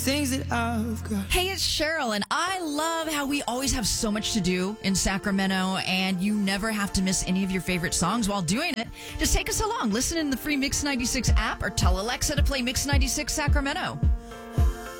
things that I've got. Hey, it's Cheryl, and I love how we always have so much to do in Sacramento, and you never have to miss any of your favorite songs while doing it. Just take us along. Listen in the free Mix 96 app or tell Alexa to play Mix 96 Sacramento.